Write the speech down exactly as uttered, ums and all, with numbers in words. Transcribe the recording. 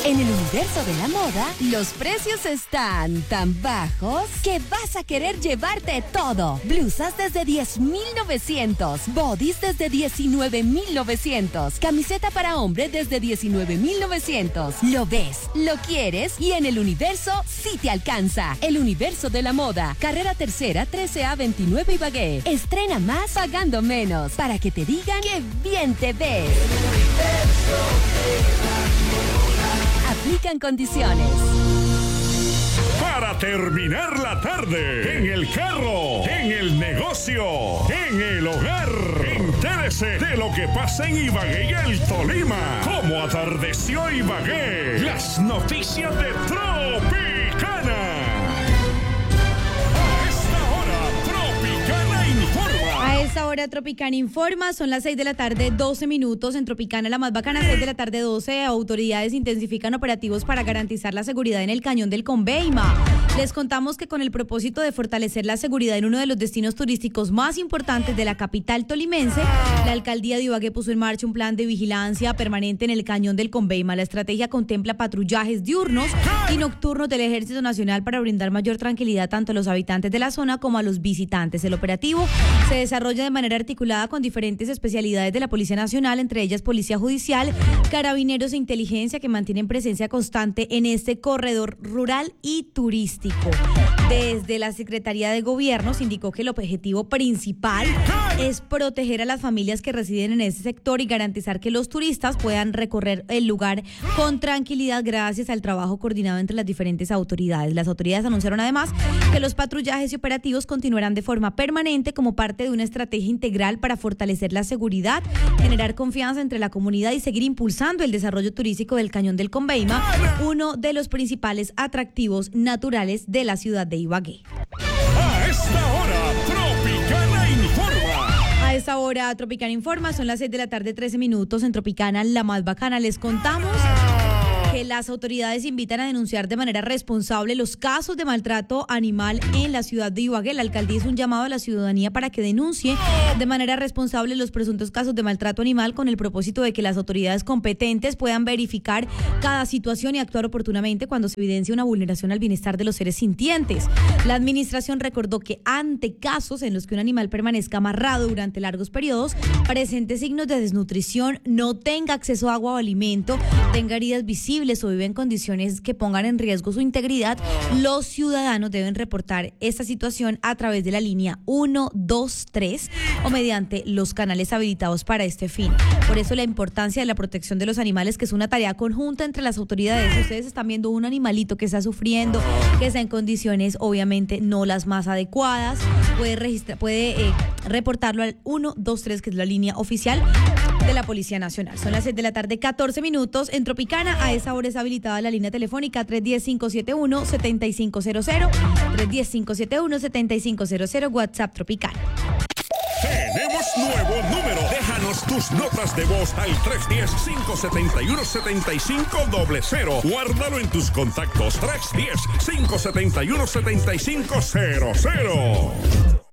En el universo de la moda, los precios están tan bajos que vas a querer llevarte todo. Blusas desde diez mil novecientos, bodies desde diecinueve mil novecientos, camiseta para hombre desde diecinueve mil novecientos. Lo ves, lo quieres y en el universo sí te alcanza. El universo de la moda, carrera tercera, trece A veintinueve Ibagué. Estrena más pagando menos para que te digan que bien te ves. Aplican condiciones. Para terminar la tarde, en el carro, en el negocio, en el hogar, entérese de lo que pasa en Ibagué y el Tolima. Cómo atardeció Ibagué. Las noticias de Tropicana. A esta hora, Tropicana informa. A esta hora Tropicana informa, son las seis de la tarde, doce minutos. En Tropicana, la más bacana, seis de la tarde, doce. Autoridades intensifican operativos para garantizar la seguridad en el Cañón del Conveima. Les contamos que con el propósito de fortalecer la seguridad en uno de los destinos turísticos más importantes de la capital tolimense, la alcaldía de Ibagué puso en marcha un plan de vigilancia permanente en el Cañón del Conveima. La estrategia contempla patrullajes diurnos y nocturnos del Ejército Nacional para brindar mayor tranquilidad tanto a los habitantes de la zona como a los visitantes. El operativo se desarrolla de manera articulada con diferentes especialidades de la Policía Nacional, entre ellas Policía Judicial, Carabineros e Inteligencia, que mantienen presencia constante en este corredor rural y turístico. Desde la Secretaría de Gobierno se indicó que el objetivo principal es proteger a las familias que residen en ese sector y garantizar que los turistas puedan recorrer el lugar con tranquilidad gracias al trabajo coordinado entre las diferentes autoridades. Las autoridades anunciaron además que los patrullajes y operativos continuarán de forma permanente como parte de una estrategia integral para fortalecer la seguridad, generar confianza entre la comunidad y seguir impulsando el desarrollo turístico del Cañón del Conveima, uno de los principales atractivos naturales de la ciudad de Ibagué. A esta hora, Tropicana informa. A esta hora, Tropicana informa, son las seis de la tarde, trece minutos. En Tropicana, la más bacana, les contamos que las autoridades invitan a denunciar de manera responsable los casos de maltrato animal en la ciudad de Ibagué. La alcaldía hizo un llamado a la ciudadanía para que denuncie de manera responsable los presuntos casos de maltrato animal con el propósito de que las autoridades competentes puedan verificar cada situación y actuar oportunamente cuando se evidencia una vulneración al bienestar de los seres sintientes. La administración recordó que ante casos en los que un animal permanezca amarrado durante largos periodos, presente signos de desnutrición, no tenga acceso a agua o alimento, tenga heridas visibles o vive en condiciones que pongan en riesgo su integridad, los ciudadanos deben reportar esta situación a través de la línea uno dos tres o mediante los canales habilitados para este fin. Por eso la importancia de la protección de los animales, que es una tarea conjunta entre las autoridades. Si ustedes están viendo un animalito que está sufriendo, que está en condiciones obviamente no las más adecuadas, puede registrar, puede eh, reportarlo al uno dos tres, que es la línea oficial de la Policía Nacional. Son las seis de la tarde, catorce minutos. En Tropicana, a esa hora es habilitada la línea telefónica tres uno cero, cinco siete uno, siete cinco cero cero, tres uno cero, cinco siete uno, siete cinco cero cero, WhatsApp Tropicana. Tenemos nuevo número. Déjanos tus notas de voz al tres uno cero, cinco siete uno, siete cinco cero cero. Guárdalo en tus contactos. tres uno cero, cinco siete uno, siete cinco cero cero.